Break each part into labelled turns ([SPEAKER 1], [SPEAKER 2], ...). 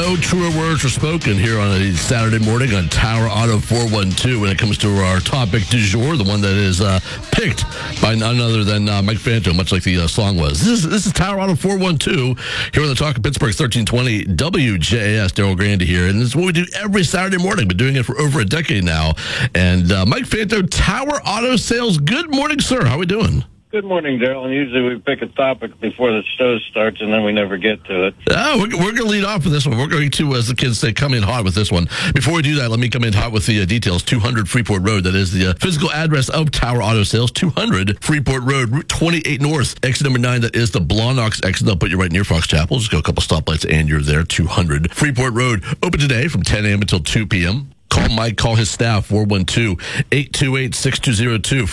[SPEAKER 1] No truer words are spoken here on a Saturday morning on Tower Auto 412 when it comes to our topic du jour, the one that is picked by none other than Mike Fanto, much like the song was. This is Tower Auto 412 here on the Talk of Pittsburgh 1320 WJAS. Daryl Grandy here, and this is what we do every Saturday morning. Been doing it for over a decade now. And Mike Fanto, Tower Auto Sales. Good morning, sir. How are we doing?
[SPEAKER 2] Good morning, Daryl. And usually we pick a topic before the show starts, and then we never get to it.
[SPEAKER 1] We're going to lead off with this one. We're going to, as the kids say, come in hot with this one. Before we do that, let me come in hot with the details. 200 Freeport Road, that is the physical address of Tower Auto Sales. 200 Freeport Road, Route 28 North, exit number 9. That is the Blawnox exit. They'll put you right near Fox Chapel. Just go a couple stoplights, and you're there. 200 Freeport Road, open today from 10 a.m. until 2 p.m. Call Mike, call his staff, 412-828-6202,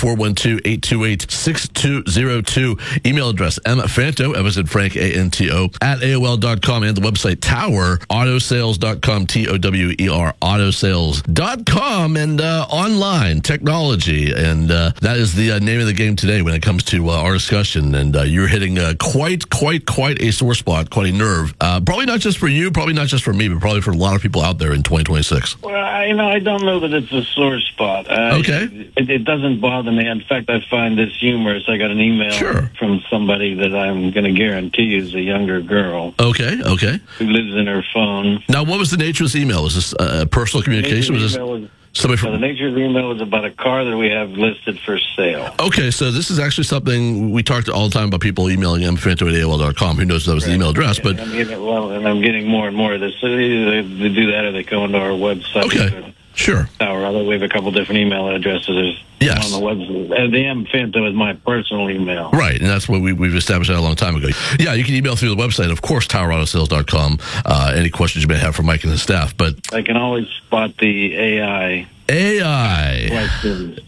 [SPEAKER 1] 412-828-6202. Email address, mfanto, Emerson Frank, A-N-T-O, at AOL.com, and the website, towerautosales.com, T-O-W-E-R, autosales.com, and online technology. And that is the name of the game today when it comes to our discussion. And you're hitting quite a sore spot, quite a nerve. Probably not just for you, probably not just for me, but probably for a lot of people out there in 2026.
[SPEAKER 2] Well, I don't know that it's a sore spot.
[SPEAKER 1] Okay.
[SPEAKER 2] It doesn't bother me. In fact, I find this humorous. I got an email from somebody that I'm going to guarantee is a younger girl.
[SPEAKER 1] Okay.
[SPEAKER 2] Who lives in her phone.
[SPEAKER 1] Now, what was the nature of this email? Was this personal communication? Was this somebody from...
[SPEAKER 2] The nature of the email was about a car that we have listed for sale.
[SPEAKER 1] Okay, so this is actually something we talked all the time about, people emailing mfanto@aol.com. Who knows if that was the email address, but...
[SPEAKER 2] I'm getting more and more of this. So either they do that or they go into our website.
[SPEAKER 1] Okay, sure.
[SPEAKER 2] Although we have a couple different email addresses on the website. The mfanto is my personal email.
[SPEAKER 1] Right, and that's what we've established that a long time ago. Yeah, you can email through the website, of course, towerautosales.com, any questions you may have for Mike and his staff. But
[SPEAKER 2] I can always spot the AI.
[SPEAKER 1] AI.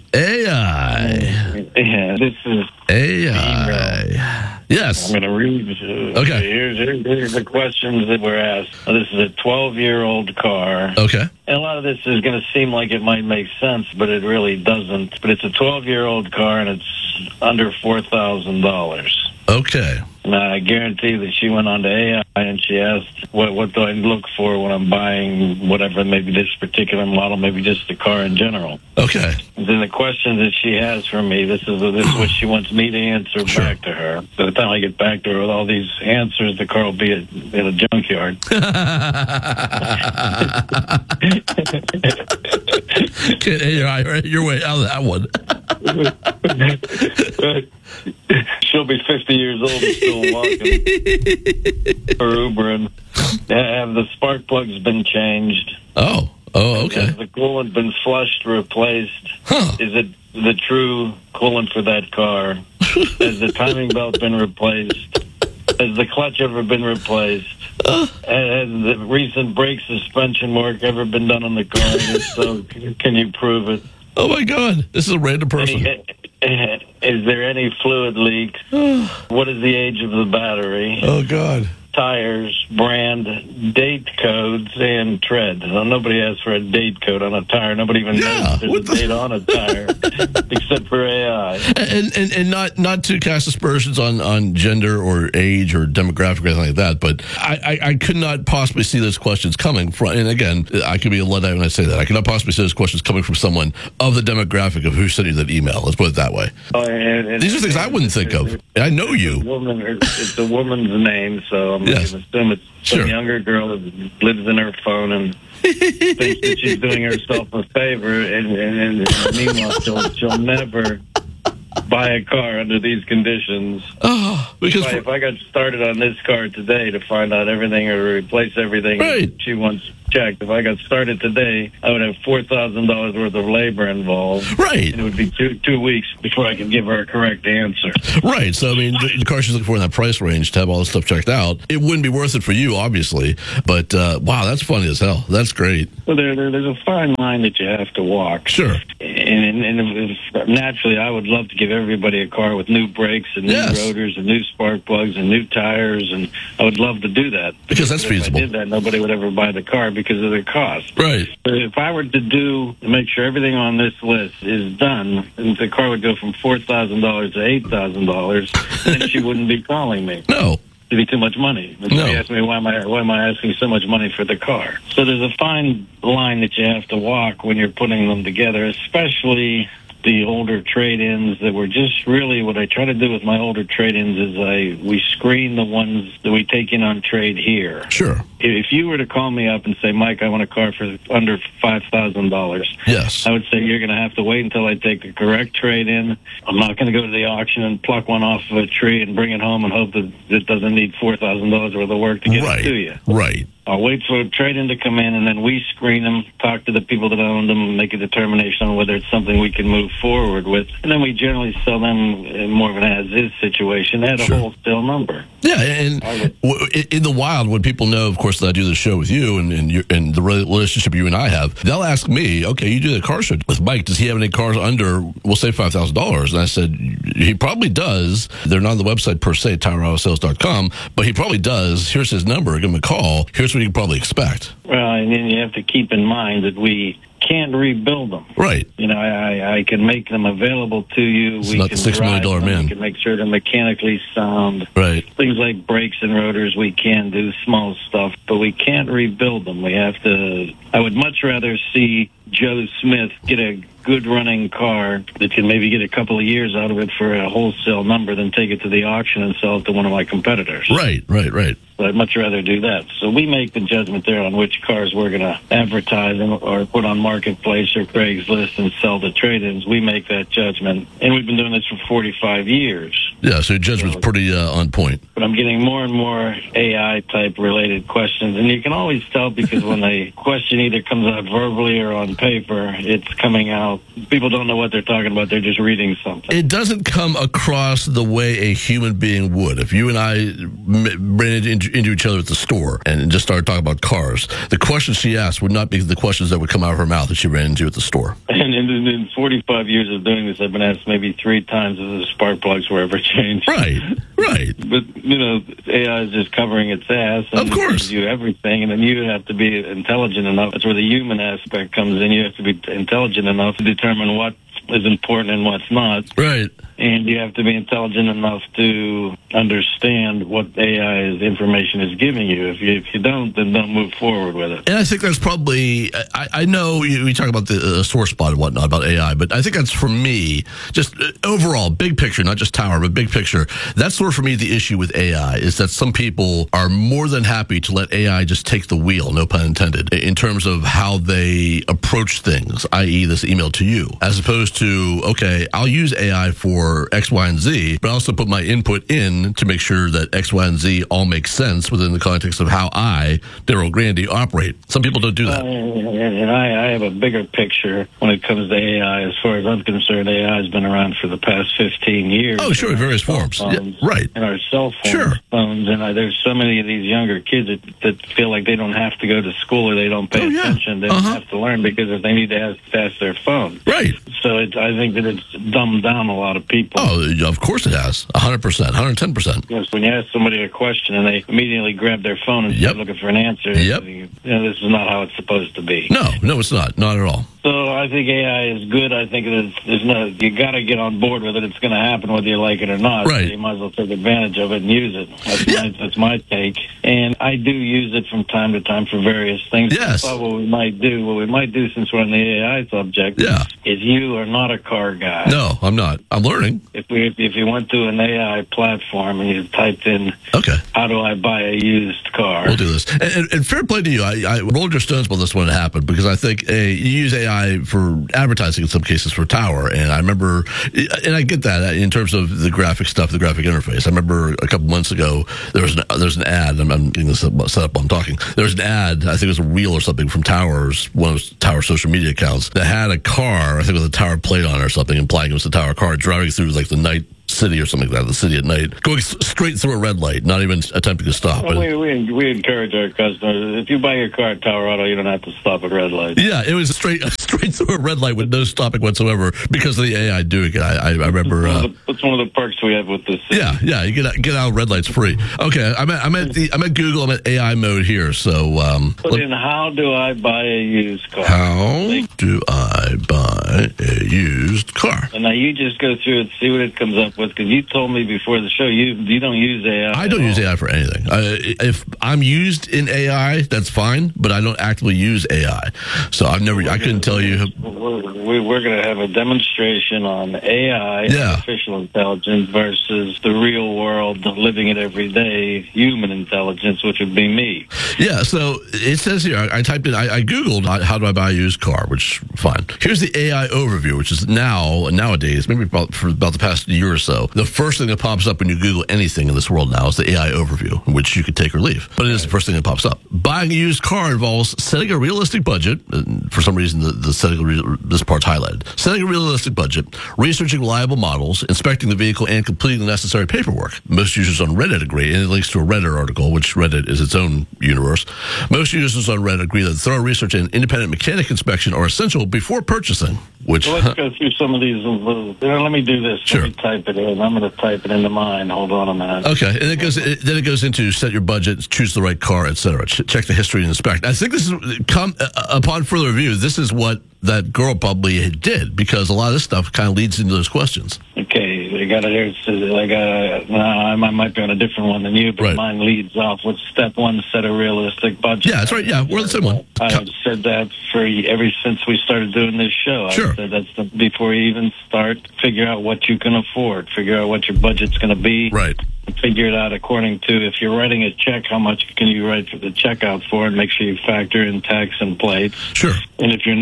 [SPEAKER 2] Yeah, this is
[SPEAKER 1] AI. Yes.
[SPEAKER 2] I'm going to read.
[SPEAKER 1] Okay.
[SPEAKER 2] Here's the questions that were asked. This is a 12-year-old car.
[SPEAKER 1] Okay.
[SPEAKER 2] And a lot of this is going to seem like it might make sense, but it really doesn't. But it's a 12-year-old car, and it's under $4,000.
[SPEAKER 1] Okay.
[SPEAKER 2] And I guarantee that she went on to AI and she asked, what do I look for when I'm buying whatever, maybe this particular model, maybe just the car in general.
[SPEAKER 1] Okay.
[SPEAKER 2] And then the questions that she has for me, this is what she wants me to answer back to her. By the time I get back to her with all these answers, the car will be in a junkyard.
[SPEAKER 1] Get AI your way out of that one.
[SPEAKER 2] She'll be 50 years old and still walking or Ubering. Have the spark plugs been changed?
[SPEAKER 1] Oh, okay.
[SPEAKER 2] Has the coolant been flushed, replaced?
[SPEAKER 1] Huh.
[SPEAKER 2] Is it the true coolant for that car? Has the timing belt been replaced? Has the clutch ever been replaced? Has the recent brake suspension work ever been done on the car? If so, can you prove it?
[SPEAKER 1] Oh, my God. This is a random person.
[SPEAKER 2] Is there any fluid leak? What is the age of the battery?
[SPEAKER 1] Oh, God.
[SPEAKER 2] Tires, brand, date codes, and tread. Now, nobody asks for a date code on a tire. Nobody even knows there's a date on a tire, except for AI.
[SPEAKER 1] And not to cast aspersions on gender or age or demographic or anything like that, but I could not possibly see those questions coming from, and again, I could be a Luddite when I say that. I could not possibly see those questions coming from someone of the demographic of who sent you that email. Let's put it that way. These are things I wouldn't think of. I know you.
[SPEAKER 2] It's a woman's name, so I'm going to assume it's some younger girl that lives in her phone and thinks that she's doing herself a favor, and meanwhile she'll never buy a car under these conditions.
[SPEAKER 1] Because
[SPEAKER 2] if I got started on this car today to find out everything or replace everything she wants checked, if I got started today, I would have $4,000 worth of labor involved.
[SPEAKER 1] Right.
[SPEAKER 2] And it would be two weeks before I could give her a correct answer.
[SPEAKER 1] Right. So, I mean, the car she's looking for in that price range to have all this stuff checked out, it wouldn't be worth it for you, obviously. But, wow, that's funny as hell. That's great.
[SPEAKER 2] Well, there's a fine line that you have to walk.
[SPEAKER 1] Sure.
[SPEAKER 2] And naturally, I would love to give everybody a car with new brakes and new rotors and new spark plugs and new tires, and I would love to do that.
[SPEAKER 1] Because that's feasible.
[SPEAKER 2] If I did that, nobody would ever buy the car because of the cost.
[SPEAKER 1] Right.
[SPEAKER 2] But if I were to make sure everything on this list is done, and the car would go from $4,000 to $8,000, then she wouldn't be calling me.
[SPEAKER 1] No.
[SPEAKER 2] to be too much money. And so he asked me, why am I asking so much money for the car? So there's a fine line that you have to walk when you're putting them together, especially the older trade-ins that were just really what I try to do with my older trade-ins is we screen the ones that we take in on trade here.
[SPEAKER 1] Sure.
[SPEAKER 2] If you were to call me up and say, Mike, I want a car for under $5,000,
[SPEAKER 1] yes,
[SPEAKER 2] I would say you're going to have to wait until I take the correct trade-in. I'm not going to go to the auction and pluck one off of a tree and bring it home and hope that it doesn't need $4,000 worth of work to get it to you.
[SPEAKER 1] Right.
[SPEAKER 2] I'll wait for a trade-in to come in, and then we screen them, talk to the people that own them, make a determination on whether it's something we can move forward with. And then we generally sell them in more of an as-is situation at a wholesale number.
[SPEAKER 1] Yeah, and in the wild, when people know, of course, that I do the show with you and the relationship you and I have, they'll ask me, okay, you do the car show with Mike, does he have any cars under, we'll say $5,000? And I said, he probably does. They're not on the website per se, TowerAutoSales.com, but he probably does. Here's his number. Give him a call. Here's what you can probably expect.
[SPEAKER 2] Well, and then you have to keep in mind that we can't rebuild them.
[SPEAKER 1] Right.
[SPEAKER 2] You know, I can make them available to you.
[SPEAKER 1] It's not the $6 million man.
[SPEAKER 2] We can make sure they're mechanically sound.
[SPEAKER 1] Right.
[SPEAKER 2] Things like brakes and rotors, we can do small stuff, but we can't rebuild them. We have to. I would much rather see Joe Smith get a good running car that can maybe get a couple of years out of it for a wholesale number than take it to the auction and sell it to one of my competitors.
[SPEAKER 1] Right.
[SPEAKER 2] So I'd much rather do that. So we make the judgment there on which cars we're going to advertise or put on Marketplace or Craigslist and sell the trade-ins. We make that judgment. And we've been doing this for 45 years.
[SPEAKER 1] Yeah, so your judgment's pretty on point.
[SPEAKER 2] But I'm getting more and more AI-type related questions. And you can always tell because when the question either comes out verbally or on paper, it's coming out. People don't know what they're talking about. They're just reading something.
[SPEAKER 1] It doesn't come across the way a human being would. If you and I ran into each other at the store and just started talking about cars, the questions she asked would not be the questions that would come out of her mouth that she ran into at the store.
[SPEAKER 2] And in 45 years of doing this, I've been asked maybe 3 times if the spark plugs were ever changed.
[SPEAKER 1] Right.
[SPEAKER 2] But, you know, AI is just covering its ass. And
[SPEAKER 1] of course.
[SPEAKER 2] You everything, and then you have to be intelligent enough. That's where the human aspect comes in. You have to be intelligent enough to determine what is important and what's not.
[SPEAKER 1] Right.
[SPEAKER 2] And you have to be intelligent enough to understand what AI's information is giving you. If you don't, then don't move forward with it.
[SPEAKER 1] And I think that's probably, I know we talk about the sore spot and whatnot about AI, but I think that's for me, just overall, big picture, not just Tower, but big picture. That's sort of for me the issue with AI is that some people are more than happy to let AI just take the wheel, no pun intended, in terms of how they approach things, i.e. this email to you, as opposed to, okay, I'll use AI for X, Y, and Z, but I also put my input in to make sure that X, Y, and Z all make sense within the context of how I, Daryl Grandy, operate. Some people don't do that.
[SPEAKER 2] And I have a bigger picture when it comes to AI. As far as I'm concerned, AI has been around for the past 15 years.
[SPEAKER 1] Oh, sure, in various forms. Yeah, right.
[SPEAKER 2] And our cell phones. And there's so many of these younger kids that feel like they don't have to go to school or they don't pay attention. They don't have to learn because if they need to ask their phone.
[SPEAKER 1] Right.
[SPEAKER 2] So I think that it's dumbed down a lot of people.
[SPEAKER 1] Oh, of course it has. 100%, 110%.
[SPEAKER 2] Yes, when you ask somebody a question and they immediately grab their phone and start looking for an answer, this is not how it's supposed to be.
[SPEAKER 1] No, it's not. Not at all.
[SPEAKER 2] So I think AI is good. I think you got to get on board with it. It's going to happen whether you like it or not.
[SPEAKER 1] Right.
[SPEAKER 2] So you might as well take advantage of it and use it. That's my take. And I do use it from time to time for various things.
[SPEAKER 1] Yes.
[SPEAKER 2] But what we might do since we're on the AI subject is you are not a car guy.
[SPEAKER 1] No, I'm not. I'm learning.
[SPEAKER 2] If you went to an AI platform and you typed in, how do I buy a used car?
[SPEAKER 1] We'll do this. And fair play to you. I rolled your stones when this one happened because I think you use AI for advertising in some cases for Tower. And I remember, and I get that in terms of the graphic stuff, the graphic interface. I remember a couple months ago, there's an ad. I'm getting this set up while I'm talking. There was an ad, I think it was a reel or something from Tower's, one of Tower's social media accounts that had a car, I think with a Tower plate on it or something, implying it was a Tower car driving through like the night city or something like that, the city at night, going straight through a red light, not even attempting to stop.
[SPEAKER 2] Well, we encourage our customers, if you buy your car at Tower Auto, you don't have to stop at red lights.
[SPEAKER 1] Yeah, it was straight straight through a red light with no stopping whatsoever because of the AI doing it. I remember.
[SPEAKER 2] That's one of the perks we have with this.
[SPEAKER 1] Yeah, you get out red lights free. Okay, I'm at Google. I'm at AI mode here. So
[SPEAKER 2] put in how do I buy a used car?
[SPEAKER 1] How do I buy a used car?
[SPEAKER 2] And now you just go through it, see what it comes up with. Because you told me before the show you don't use AI.
[SPEAKER 1] I don't use AI for anything. If I'm used in AI, that's fine, but I don't actively use AI. So I couldn't tell you.
[SPEAKER 2] We're going to have a demonstration on AI, artificial intelligence, versus the real world, living it every day, human intelligence, which would be me.
[SPEAKER 1] Yeah, so it says here, I typed in, I Googled, how do I buy a used car, which, fine. Here's the AI overview, which is nowadays, maybe for about the past year or so, the first thing that pops up when you Google anything in this world now is the AI overview, which you could take or leave. But it is the first thing that pops up. Buying a used car involves setting a realistic budget. For some reason, this part's highlighted. Setting a realistic budget, researching reliable models, inspecting the vehicle, and completing the necessary paperwork. Most users on Reddit agree, and it links to a Reddit article, which Reddit is its own universe. Most users on Reddit agree that thorough research and independent mechanic inspection are essential before purchasing. Which
[SPEAKER 2] let's go through some of these. Let me do this.
[SPEAKER 1] Sure.
[SPEAKER 2] Let me type it in. I'm going to type it into mine. Hold on a minute.
[SPEAKER 1] Okay, and then it goes into set your budget, choose the right car, etc. Check the history and inspect. I think this is upon further review. This is what that girl probably did, because a lot of this stuff kind of leads into those questions.
[SPEAKER 2] Okay, I got it here. It says, I might be on a different one than you, but mine leads off with step one: set a realistic budget.
[SPEAKER 1] Yeah, that's right. Yeah, we're on the same one.
[SPEAKER 2] I've said that ever since we started doing this show.
[SPEAKER 1] Sure.
[SPEAKER 2] I said that's before you even start, figure out what you can afford, figure out what your budget's going to be.
[SPEAKER 1] Right.
[SPEAKER 2] Figure it out according to, if you're writing a check, how much can you write for the check out for, and make sure you factor in tax and plates.
[SPEAKER 1] Sure.
[SPEAKER 2] And if you're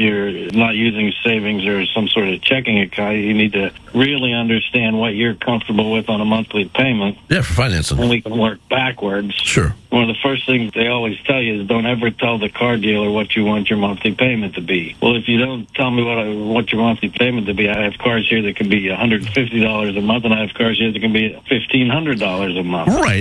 [SPEAKER 2] not using savings or some sort of checking account, you need to really understand what you're comfortable with on a monthly payment.
[SPEAKER 1] Yeah, for financing.
[SPEAKER 2] And we can work backwards.
[SPEAKER 1] Sure.
[SPEAKER 2] One of the first things they always tell you is don't ever tell the car dealer what you want your monthly payment to be. Well, if you don't tell me what I want your monthly payment to be, I have cars here that can be $150 a month, and I have cars here that can be $1,500 a month.
[SPEAKER 1] Right.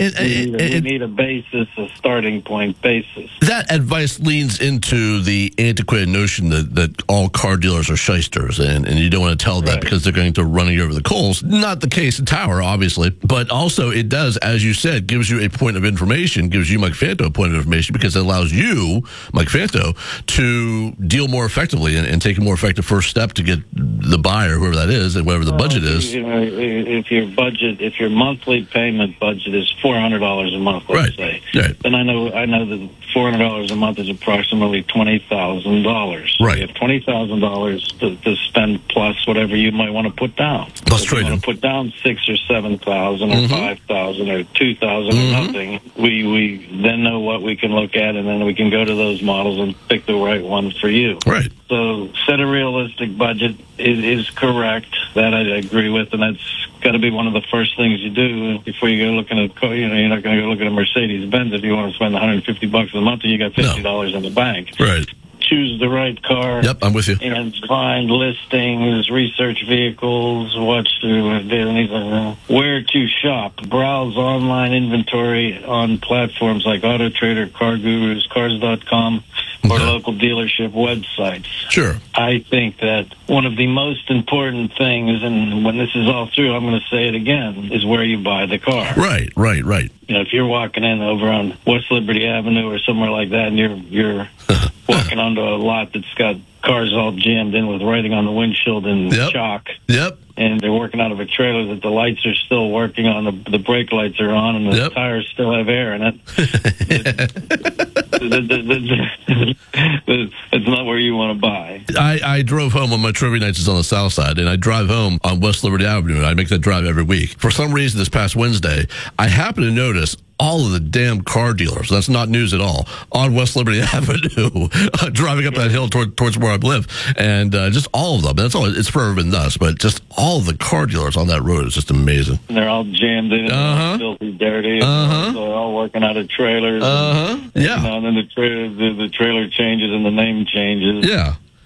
[SPEAKER 2] We need a basis, a starting point basis.
[SPEAKER 1] That advice leans into the antiquated notion that all car dealers are shysters, and you don't want to tell that because they're going to run you over the coals. Not the case in Tower, obviously, but also it does, as you said, gives you a point of information, gives you, Mike Fanto, a point of information, because it allows you, Mike Fanto, to deal more effectively and take a more effective first step to get the buyer, whoever that is, and whatever the budget is.
[SPEAKER 2] If your monthly payment budget is $400 a month, let's say, then I know that $400 a month is approximately $20,000.
[SPEAKER 1] Right.
[SPEAKER 2] You have $20,000 to spend plus whatever you might want to put down.
[SPEAKER 1] Plus
[SPEAKER 2] if you want to put down $6,000 or $7,000 or $5,000 or $2,000 or nothing, we then know what we can look at, and then we can go to those models and pick the right one for you.
[SPEAKER 1] Right.
[SPEAKER 2] So set a realistic budget is correct. That I agree with, and that's got to be one of the first things you do before you go looking at. You're not going to go look at a Mercedes-Benz if you want to spend $150 a month and you got $50 in the bank.
[SPEAKER 1] Right.
[SPEAKER 2] Choose the right car.
[SPEAKER 1] Yep, I'm with you.
[SPEAKER 2] And find listings, research vehicles, watch where to shop. Browse online inventory on platforms like AutoTrader, CarGurus, Cars.com, or local dealership websites.
[SPEAKER 1] Sure.
[SPEAKER 2] I think that one of the most important things, and when this is all through, I'm going to say it again, is where you buy the car.
[SPEAKER 1] Right.
[SPEAKER 2] If you're walking in over on West Liberty Avenue or somewhere like that, and you're walking onto a lot that's got cars all jammed in with writing on the windshield in chalk.
[SPEAKER 1] Yep.
[SPEAKER 2] And they're working out of a trailer that the lights are still working on, the brake lights are on, and the tires still have air in it. It's not where you want to buy.
[SPEAKER 1] I drove home on my trivia nights is on the south side, and I drive home on West Liberty Avenue, and I make that drive every week. For some reason, this past Wednesday, I happened to notice all of the damn car dealers, that's not news at all, on West Liberty Avenue, driving up that hill towards where I live, and just all of them. That's all. It's forever been thus, but just all of the car dealers on that road is just amazing.
[SPEAKER 2] And they're all jammed in, filthy, dirty. They're all working out of trailers.
[SPEAKER 1] Yeah.
[SPEAKER 2] And then the trailer changes and the name changes.
[SPEAKER 1] Yeah.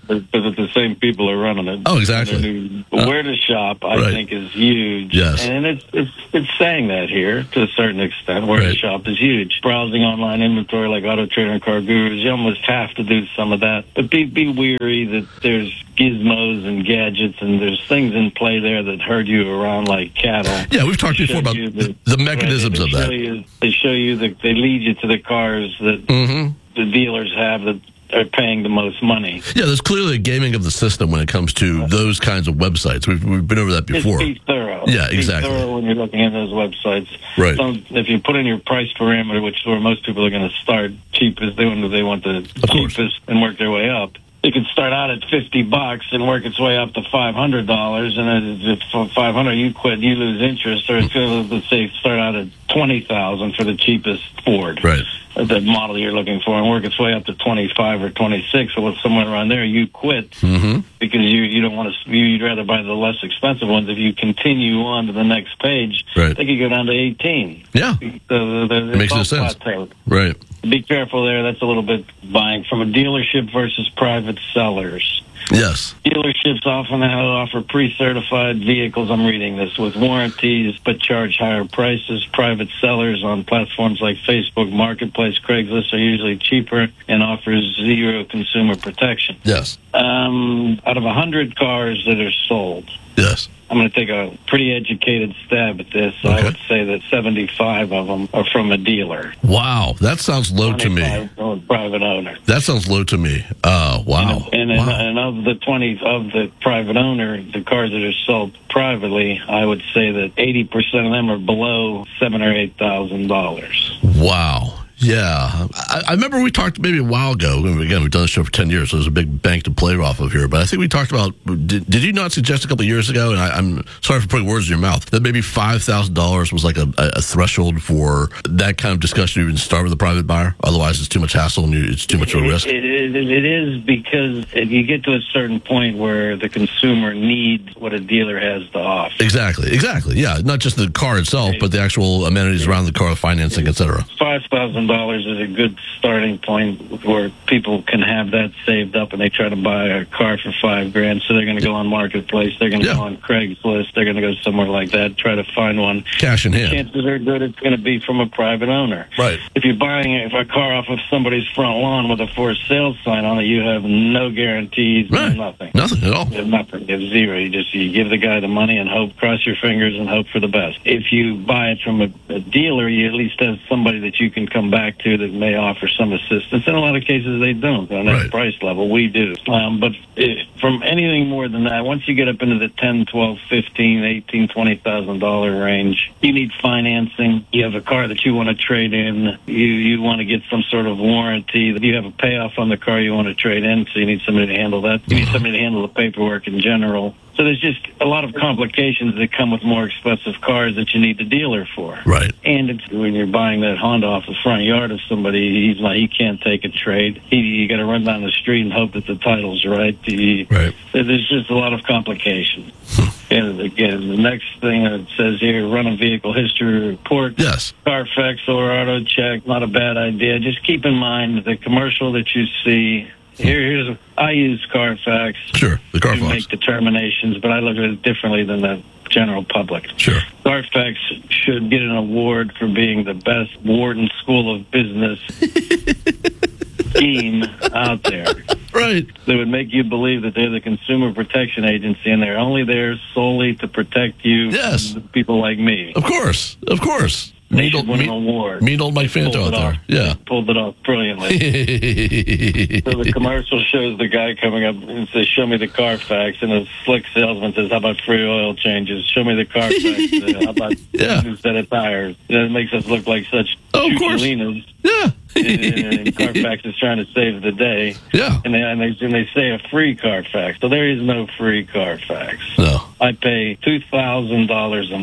[SPEAKER 2] Because the same people are running it.
[SPEAKER 1] Oh, exactly.
[SPEAKER 2] Where to shop, I think, is huge.
[SPEAKER 1] Yes.
[SPEAKER 2] And it's saying that here to a certain extent. Where to shop is huge. Browsing online inventory like Auto Trader and Car Gurus, you almost have to do some of that. But be weary that there's gizmos and gadgets and there's things in play there that herd you around like cattle.
[SPEAKER 1] Yeah, we've talked before about the mechanisms of that.
[SPEAKER 2] They show you they lead you to the cars that the dealers have that are paying the most money.
[SPEAKER 1] Yeah, there's clearly a gaming of the system when it comes to those kinds of websites. We've been over that before.
[SPEAKER 2] Just be thorough.
[SPEAKER 1] Yeah, exactly.
[SPEAKER 2] Be thorough when you're looking at those websites.
[SPEAKER 1] Right.
[SPEAKER 2] So if you put in your price parameter, which is where most people are going to start, cheapest, they want the cheapest and work their way up. It can start out at $50 and work its way up to $500, and then if for $500 you quit, you lose interest, or it's going to, let's say, start out at $20,000 for the cheapest Ford,
[SPEAKER 1] right?
[SPEAKER 2] The model you're looking for, and work its way up to 25 or 26, or somewhere around there. You quit because you don't want to. You'd rather buy the less expensive ones. If you continue on to the next page, they could go down to 18.
[SPEAKER 1] Yeah,
[SPEAKER 2] so
[SPEAKER 1] it makes no sense. Right.
[SPEAKER 2] Be careful there. That's a little bit buying from a dealership versus private sellers.
[SPEAKER 1] Yes.
[SPEAKER 2] Dealerships often offer pre-certified vehicles, I'm reading this, with warranties, but charge higher prices. Private sellers on platforms like Facebook Marketplace, Craigslist are usually cheaper and offers zero consumer protection.
[SPEAKER 1] Yes.
[SPEAKER 2] Out of 100 cars that are sold,
[SPEAKER 1] yes,
[SPEAKER 2] I'm going to take a pretty educated stab at this. So I would say that 75 of them are from a dealer.
[SPEAKER 1] Wow, that sounds low to me.
[SPEAKER 2] From a private owner.
[SPEAKER 1] That sounds low to me. Wow.
[SPEAKER 2] And of the 20 of the private owner, the cars that are sold privately, I would say that 80% of them are below $7,000 or $8,000.
[SPEAKER 1] Wow. Yeah. I remember we talked maybe a while ago. Again, we've done this show for 10 years, so there's a big bank to play off of here. But I think we talked about, did you not suggest a couple of years ago, and I'm sorry for putting words in your mouth, that maybe $5,000 was like a threshold for that kind of discussion to even start with a private buyer? Otherwise, it's too much hassle and it's too much of a risk.
[SPEAKER 2] It is, because if you get to a certain point where the consumer needs what a dealer has to offer.
[SPEAKER 1] Exactly. Yeah, not just the car itself, but the actual amenities around the car, financing, etc.
[SPEAKER 2] $5,000 is a good starting point where people can have that saved up, and they try to buy a car for $5,000. So they're going to go on Marketplace, they're going to go on Craigslist, they're going to go somewhere like that, try to find one.
[SPEAKER 1] Cash in hand.
[SPEAKER 2] Chances are good it's going to be from a private owner.
[SPEAKER 1] Right.
[SPEAKER 2] If you're buying a car off of somebody's front lawn with a for sale sign on it, you have no guarantees, nothing.
[SPEAKER 1] Nothing at all.
[SPEAKER 2] You have nothing. You have zero. You give the guy the money and hope, cross your fingers and hope for the best. If you buy it from a dealer, you at least have somebody that you can come back to that may offer some assistance. In a lot of cases, they don't on that price level. We do. But from anything more than that, once you get up into the $10,000, $12,000, $15,000, $18,000, $20,000 range, you need financing. You have a car that you want to trade in. You want to get some sort of warranty. You have a payoff on the car you want to trade in, so you need somebody to handle that. You need somebody to handle the paperwork in general. So there's just a lot of complications that come with more expensive cars that you need the dealer for.
[SPEAKER 1] Right.
[SPEAKER 2] And it's when you're buying that Honda off the front yard of somebody, he can't take a trade. You got to run down the street and hope that the title's right.
[SPEAKER 1] Right.
[SPEAKER 2] There's just a lot of complications. And again, the next thing it says here, run a vehicle history report.
[SPEAKER 1] Yes.
[SPEAKER 2] Carfax or auto check, not a bad idea. Just keep in mind the commercial that you see. I use Carfax
[SPEAKER 1] to
[SPEAKER 2] make determinations, but I look at it differently than the general public.
[SPEAKER 1] Sure.
[SPEAKER 2] Carfax should get an award for being the best Wharton School of Business team out there.
[SPEAKER 1] Right.
[SPEAKER 2] They would make you believe that they're the Consumer Protection Agency, and they're only there solely to protect you from people like me.
[SPEAKER 1] Of course.
[SPEAKER 2] They should win an award.
[SPEAKER 1] Meet old Mike Fanto out there. Yeah.
[SPEAKER 2] Pulled it off brilliantly. So the commercial shows the guy coming up and says, show me the Carfax. And the slick salesman says, how about free oil changes? Show me the Carfax. How about a new set of tires? It makes us look like such chucholinas.
[SPEAKER 1] Yeah.
[SPEAKER 2] And Carfax is trying to save the day.
[SPEAKER 1] Yeah.
[SPEAKER 2] And they say a free Carfax. So there is no free Carfax.
[SPEAKER 1] No.
[SPEAKER 2] I pay $2,000 a month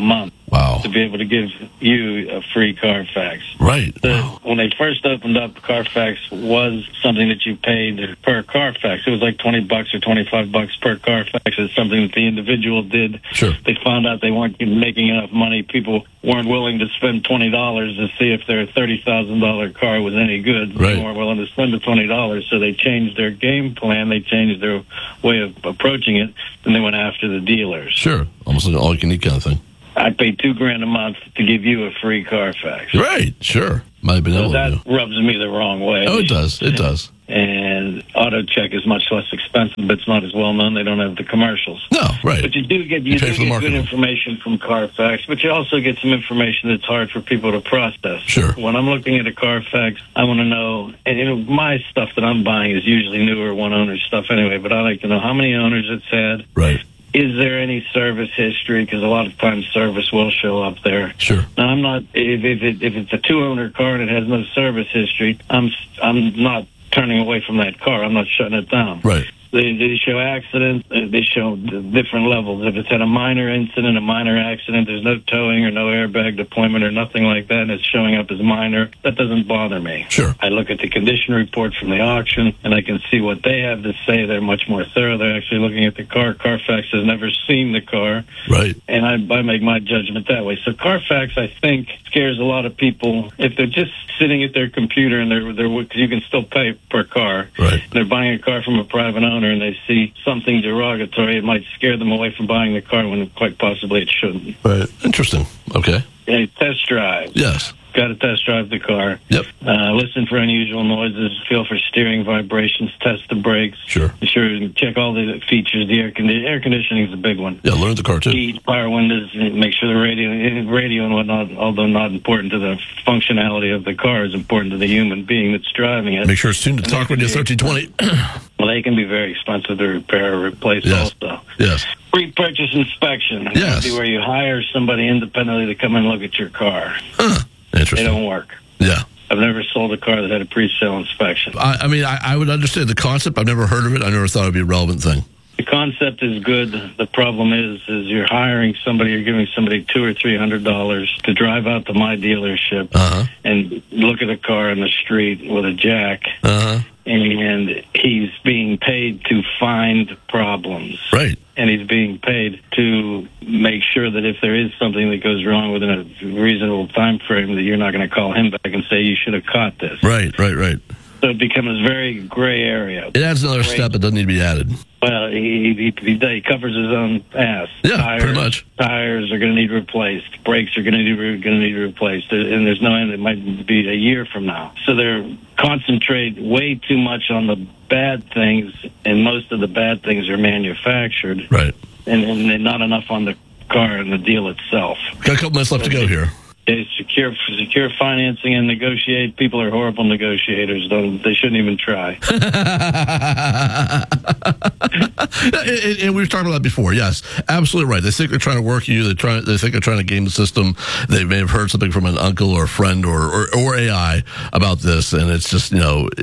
[SPEAKER 1] Wow.
[SPEAKER 2] to be able to give you a free Carfax.
[SPEAKER 1] Right.
[SPEAKER 2] When they first opened up, Carfax was something that you paid per Carfax. It was like $20 or $25 per Carfax. It's something that the individual did.
[SPEAKER 1] Sure.
[SPEAKER 2] They found out they weren't making enough money. People weren't willing to spend $20 to see if their $30,000 car was any good.
[SPEAKER 1] Right.
[SPEAKER 2] They weren't willing to spend the $20, so they changed their game plan. They changed their way of approaching it, and they went after the dealers.
[SPEAKER 1] Sure. Almost like an all-you-can-eat kind of thing.
[SPEAKER 2] I pay $2,000 a month to give you a free Carfax.
[SPEAKER 1] Right. Sure. Might have been able
[SPEAKER 2] that
[SPEAKER 1] to.
[SPEAKER 2] rubs me the wrong way.
[SPEAKER 1] Oh, it does. It does.
[SPEAKER 2] And auto check is much less expensive, but it's not as well known. They don't have the commercials.
[SPEAKER 1] No, right.
[SPEAKER 2] But you do get good information from Carfax, but you also get some information that's hard for people to process.
[SPEAKER 1] Sure.
[SPEAKER 2] When I'm looking at a Carfax, I want to know, and my stuff that I'm buying is usually newer one-owner stuff anyway, but I like to know how many owners it's had.
[SPEAKER 1] Right.
[SPEAKER 2] Is there any service history? Because a lot of times service will show up there.
[SPEAKER 1] Sure.
[SPEAKER 2] Now, I'm not. If it's a 2-owner car and it has no service history, I'm not turning away from that car. I'm not shutting it down.
[SPEAKER 1] Right.
[SPEAKER 2] They show accidents. They show different levels. If it's had a minor incident, a minor accident, there's no towing or no airbag deployment or nothing like that, and it's showing up as minor, that doesn't bother me.
[SPEAKER 1] Sure.
[SPEAKER 2] I look at the condition report from the auction, and I can see what they have to say. They're much more thorough. They're actually looking at the car. Carfax has never seen the car.
[SPEAKER 1] Right.
[SPEAKER 2] And I make my judgment that way. So Carfax, I think, scares a lot of people if they're just sitting at their computer and they're because you can still pay per car.
[SPEAKER 1] Right.
[SPEAKER 2] They're buying a car from a private owner and they see something derogatory. It might scare them away from buying the car when quite possibly it shouldn't.
[SPEAKER 1] Right. Interesting. Okay.
[SPEAKER 2] A test drive.
[SPEAKER 1] Yes.
[SPEAKER 2] Got to test drive the car.
[SPEAKER 1] Yep.
[SPEAKER 2] Listen for unusual noises. Feel for steering vibrations. Test the brakes.
[SPEAKER 1] Sure.
[SPEAKER 2] Be sure to check all the features. The air conditioning is a big one.
[SPEAKER 1] Yeah, learn the car too.
[SPEAKER 2] Heat, power windows. Make sure the radio and whatnot, although not important to the functionality of the car, is important to the human being that's driving it.
[SPEAKER 1] Make sure it's tuned to Talk Radio 1320.
[SPEAKER 2] Well, they can be very expensive to repair or replace.
[SPEAKER 1] Yes.
[SPEAKER 2] Also.
[SPEAKER 1] Yes.
[SPEAKER 2] Pre-purchase inspection.
[SPEAKER 1] Yes.
[SPEAKER 2] That'd be where you hire somebody independently to come and look at your car.
[SPEAKER 1] Huh. Interesting.
[SPEAKER 2] They don't work.
[SPEAKER 1] Yeah.
[SPEAKER 2] I've never sold a car that had a pre-sale inspection.
[SPEAKER 1] I mean, I would understand the concept. I've never heard of it. I never thought it would be a relevant thing.
[SPEAKER 2] The concept is good. The problem is you're hiring somebody, you're giving somebody $200 or $300 to drive out to my dealership and look at a car in the street with a jack, and he's being paid to find problems.
[SPEAKER 1] Right.
[SPEAKER 2] And he's being paid to make sure that if there is something that goes wrong within a reasonable time frame, that you're not going to call him back and say you should have caught this.
[SPEAKER 1] Right.
[SPEAKER 2] So it becomes a very gray area.
[SPEAKER 1] It adds another step that doesn't need to be added.
[SPEAKER 2] Well, he covers his own ass.
[SPEAKER 1] Yeah, pretty much.
[SPEAKER 2] Tires are going to need replaced. Brakes are going to need replaced. And there's no end. It might be a year from now. So they concentrate way too much on the bad things, and most of the bad things are manufactured.
[SPEAKER 1] Right.
[SPEAKER 2] And not enough on the car and the deal itself.
[SPEAKER 1] Got a couple minutes left to go here.
[SPEAKER 2] Secure financing and negotiate. People are horrible negotiators. They shouldn't even try.
[SPEAKER 1] And we've talked about that before. Yes, absolutely right. They think they're trying to work you. They think they're trying to game the system. They may have heard something from an uncle or a friend or AI about this, and it's just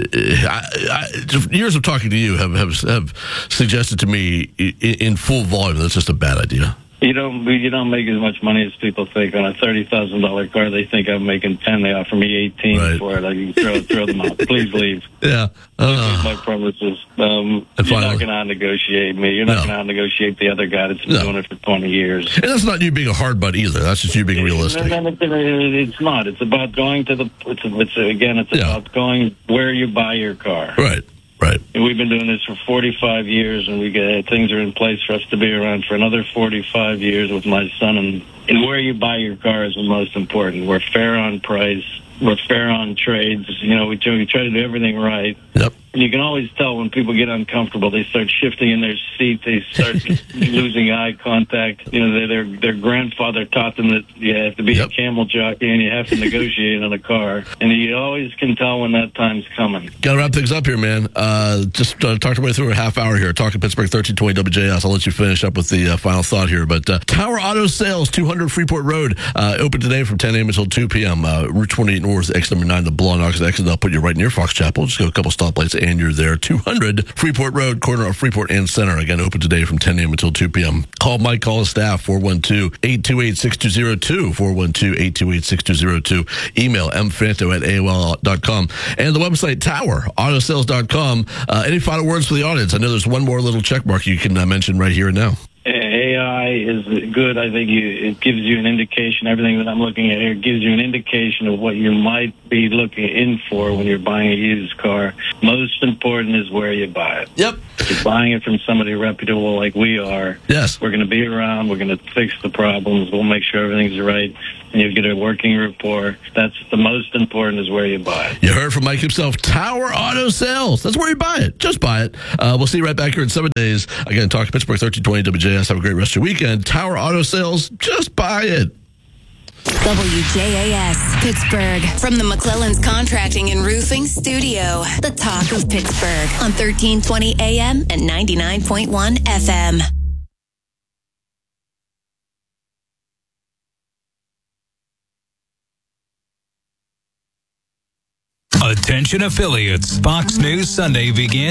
[SPEAKER 1] years of talking to you have suggested to me in full volume that's just a bad idea.
[SPEAKER 2] You don't make as much money as people think. On a $30,000 car, they think I'm making 10. They offer me 18 for it. I can throw them out. Please leave.
[SPEAKER 1] Yeah.
[SPEAKER 2] My promises. You're not going to negotiate me. You're not going to negotiate the other guy that's been doing it for 20 years.
[SPEAKER 1] And that's not you being a hard butt either. That's just you being realistic.
[SPEAKER 2] It's not. It's about going to the. It's about going where you buy your car.
[SPEAKER 1] Right. Right.
[SPEAKER 2] And we've been doing this for 45 years, and things are in place for us to be around for another 45 years with my son. And where you buy your car is the most important. We're fair on price. We're fair on trades. We try to do everything right.
[SPEAKER 1] Yep.
[SPEAKER 2] And you can always tell when people get uncomfortable. They start shifting in their seat. They start losing eye contact. Their grandfather taught them that you have to be a camel jockey and you have to negotiate on a car. And you always can tell when that time's coming.
[SPEAKER 1] Got to wrap things up here, man. Just talked our way through a half hour here. Talking Pittsburgh 1320 WJS. I'll let you finish up with the final thought here. But Tower Auto Sales, 200 Freeport Road, open today from 10 a.m. until 2 p.m. Route 28 North, exit number 9, the Blawnox exit. They'll put you right near Fox Chapel. Just go a couple stoplights and you're there. 200 Freeport Road, corner of Freeport and Center. Again, open today from 10 a.m. until 2 p.m. Call Mike, call his staff, 412-828-6202, 412-828-6202. Email mfanto@aol.com. And the website, towerautosales.com. Any final words for the audience? I know there's one more little check mark you can mention right here and now.
[SPEAKER 2] AI is good. I think it gives you an indication. Everything that I'm looking at here gives you an indication of what you might be looking in for when you're buying a used car. Most important is where you buy it.
[SPEAKER 1] Yep.
[SPEAKER 2] If you're buying it from somebody reputable like we are,
[SPEAKER 1] yes,
[SPEAKER 2] we're going to be around. We're going to fix the problems. We'll make sure everything's right, and you'll get a working rapport. That's the most important is where you buy it.
[SPEAKER 1] You heard from Mike himself. Tower Auto Sales. That's where you buy it. Just buy it. We'll see you right back here in 7 days. Again, talk to Pittsburgh 1320 WJS. Have a great rest of your weekend. Tower Auto Sales. Just buy it.
[SPEAKER 3] WJAS, Pittsburgh. From the McClellan's Contracting and Roofing Studio. The talk of Pittsburgh on 1320 AM and 99.1 FM.
[SPEAKER 4] Attention affiliates. Fox News Sunday begins